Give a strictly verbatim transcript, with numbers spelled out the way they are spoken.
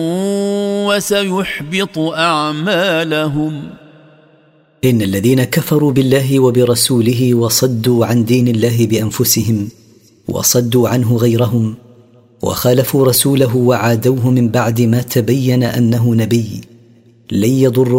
وسيحبط أعمالهم. إن الذين كفروا بالله وبرسوله وصدوا عن دين الله بأنفسهم وصدوا عنه غيرهم وخالفوا رسوله وعادوه من بعد ما تبين أنه نبي لن يضروا